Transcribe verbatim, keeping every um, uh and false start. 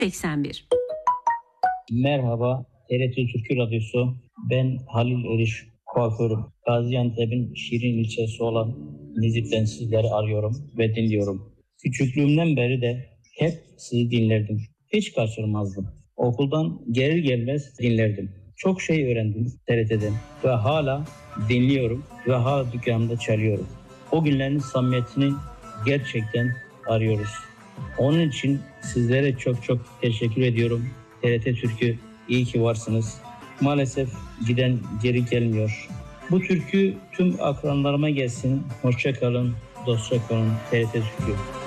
seksen bir. Merhaba, T R T Türkü Radyosu. Ben Halil Eriş, kuaförüm. Gaziantep'in Şirin ilçesi olan Nizip'ten sizleri arıyorum ve dinliyorum. Küçüklüğümden beri de hep sizi dinlerdim. Hiç kaçırmazdım. Okuldan gelir gelmez dinlerdim. Çok şey öğrendim T R T'den ve hala dinliyorum ve hala dükkanımda çalıyorum. O günlerin samimiyetini gerçekten arıyoruz. Onun için sizlere çok çok teşekkür ediyorum. T R T Türkü, iyi ki varsınız. Maalesef giden geri gelmiyor. Bu türkü tüm akranlarıma gelsin. Hoşça kalın, dostça kalın. T R T Türkü.